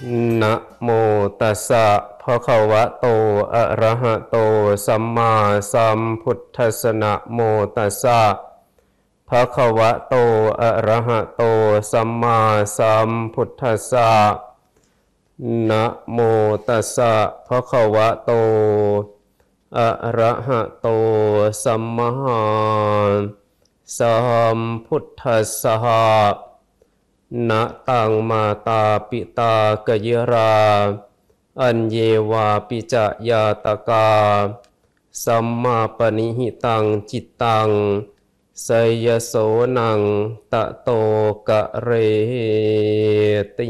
นะโมตัสสะภะคะวะโตอะระหะโตสัมมาสัมพุทธัสสะนะโมตัสสะภะคะวะโตอะระหะโตสัมมาสัมพุทธัสสะนะโมตัสสะภะคะวะโตอะระหะโตสัมมาสัมพุทธัสสะนะตังมาตาปิตากยราอัญเยวาปิจยาตกาสัมมาปณิหิตังจิตตังสยโสนังตะโตกะเรติ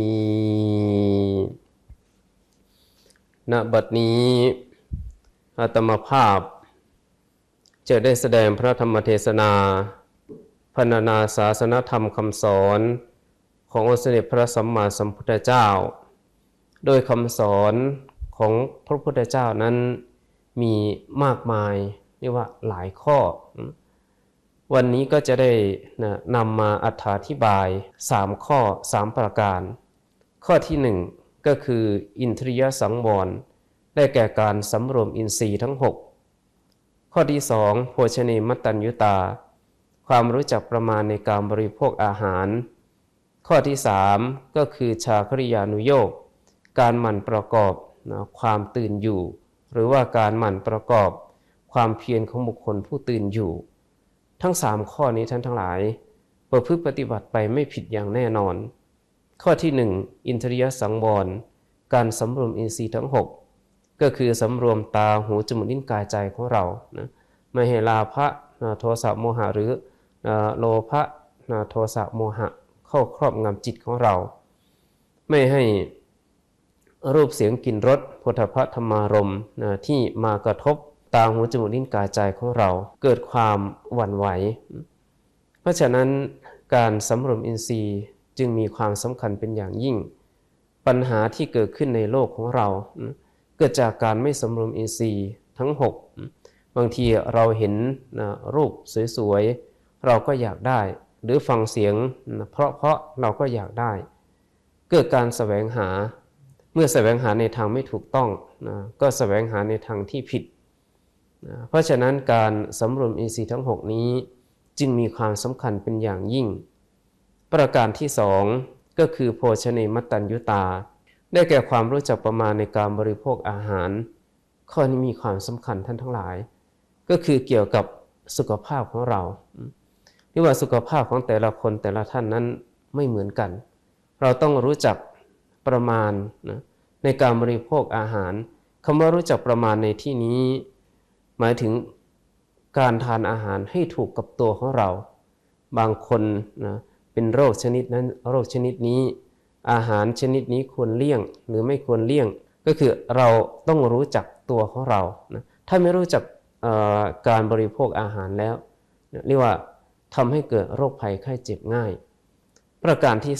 ณบัดนี้อาตมาภาพจะได้แสดงพระธรรมเทศนาพรรณนาศาสนธรรมคำสอนขององค์สมเด็จพระสัมมาสัมพุทธเจ้าโดยคำสอนของพระพุทธเจ้านั้นมีมากมายเรียกว่าหลายข้อวันนี้ก็จะได้นำมาอธิบาย3ข้อ3ประการข้อที่1ก็คืออินทรียสังวรได้แก่การสำรวมอินทรีย์ทั้ง6ข้อที่2โภชเนมัตตัญญุตาความรู้จักประมาณในการบริโภคอาหารข้อที่3ก็คือชาคริยานุโยคการหมั่นประกอบความตื่นอยู่หรือว่าการหมั่นประกอบความเพียรของบุคคลผู้ตื่นอยู่ทั้ง3ข้อนี้ท่านทั้งหลายประพฤติปฏิบัติไปไม่ผิดอย่างแน่นอนข้อที่1อินทรียสังวรการสำรวมอินทรีย์ทั้ง6ก็คือสำรวมตาหูจมูกลิ้นกายใจของเรานะไม่ให้ราคะโทสะโมหะหรือโลภะโทสะโมหะเข้าครอบงำจิตของเราไม่ให้รูปเสียงกลิ่นรสโผฏฐัพพะธรรมารมณ์ที่มากระทบตาหูจมูกลิ้นกายใจของเราเกิดความหวั่นไหวเพราะฉะนั้นการสำรวมอินทรีย์จึงมีความสำคัญเป็นอย่างยิ่งปัญหาที่เกิดขึ้นในโลกของเราเกิดจากการไม่สำรวมอินทรีย์ทั้ง6บางทีเราเห็นรูปสวยๆเราก็อยากได้หรือฟังเสียงเพราะเราก็อยากได้เกิดการแสวงหาเมื่อแสวงหาในทางไม่ถูกต้องก็แสวงหาในทางที่ผิดเพราะฉะนั้นการสำรวมอินทรีย์ทั้ง6นี้จึงมีความสำคัญเป็นอย่างยิ่งประการที่2ก็คือโภชเนมัตตัญญุตาได้แก่ความรู้จักประมาณในการบริโภคอาหารข้อนี้มีความสำคัญท่านทั้งหลายก็คือเกี่ยวกับสุขภาพของเราที่ว่าสุขภาพของแต่ละคนแต่ละท่านนั้นไม่เหมือนกันเราต้องรู้จักประมาณในการบริโภคอาหารคำว่ารู้จักประมาณในที่นี้หมายถึงการทานอาหารให้ถูกกับตัวของเราบางคนเป็นโรคชนิดนั้นโรคชนิดนี้อาหารชนิดนี้ควรเลี่ยงหรือไม่ควรเลี่ยงก็คือเราต้องรู้จักตัวของเราถ้าไม่รู้จักการบริโภคอาหารแล้วเรียกว่าทำให้เกิดโรคภัยไข้เจ็บง่ายประการที่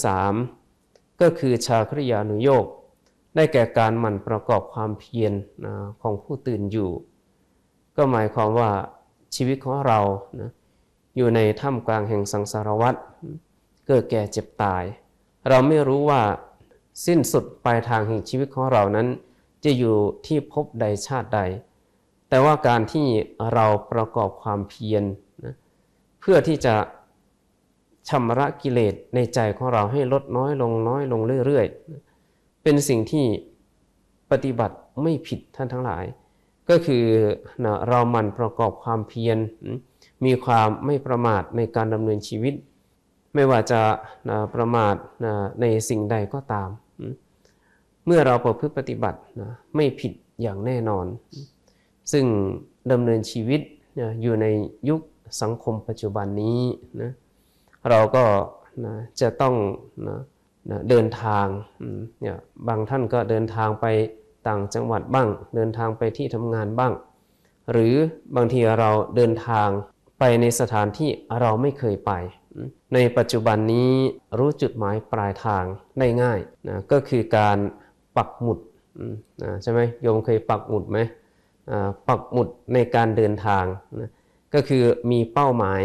3ก็คือชาคริยานุโยคได้แก่การหมั่นประกอบความเพียรของผู้ตื่นอยู่ก็หมายความว่าชีวิตของเราอยู่ในท่ามกลางแห่งสังสารวัฏเกิดแก่เจ็บตายเราไม่รู้ว่าสิ้นสุดปลายทางแห่งชีวิตของเรานั้นจะอยู่ที่ภพใดชาติใดแต่ว่าการที่เราประกอบความเพียรเพื่อที่จะชำระกิเลสในใจของเราให้ลดน้อยลงเรื่อยๆเป็นสิ่งที่ปฏิบัติไม่ผิดท่านทั้งหลายก็คือเราหมั่นประกอบความเพียรมีความไม่ประมาทในการดำเนินชีวิตไม่ว่าจะประมาทในสิ่งใดก็ตามเมื่อเราประพฤติปฏิบัติไม่ผิดอย่างแน่นอนซึ่งดำเนินชีวิตอยู่ในยุคสังคมปัจจุบันนี้เราก็จะต้องเดินทางบางท่านก็เดินทางไปต่างจังหวัดบ้างเดินทางไปที่ทำงานบ้างหรือบางทีเราเดินทางไปในสถานที่เราไม่เคยไปในปัจจุบันนี้รู้จุดหมายปลายทางได้ง่ายก็คือการปักหมุดใช่ไหมโยมเคยปักหมุดไหมปักหมุดในการเดินทางก็คือมีเป้าหมาย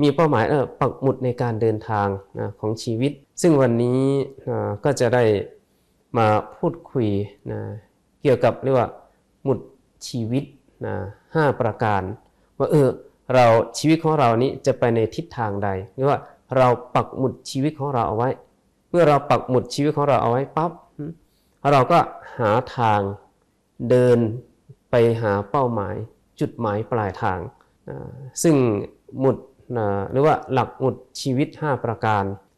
ปักหมุดในการเดินทางของชีวิตซึ่งวันนี้ก็จะได้มาพูดคุยนะเกี่ยวกับเรียกว่าหมุดชีวิตนะ5 ประการว่าเราชีวิตของเรานี้จะไปในทิศทางใดหรือว่าเราปักหมุดชีวิตของเราเอาไว้เมื่อเราปักหมุดชีวิตของเราเอาไว้ปั๊บเราก็หาทางเดินไปหาเป้าหมายจุดหมายปลายทางซึ่งหมุดหรือว่าหลักหมุดชีวิต5 ประการ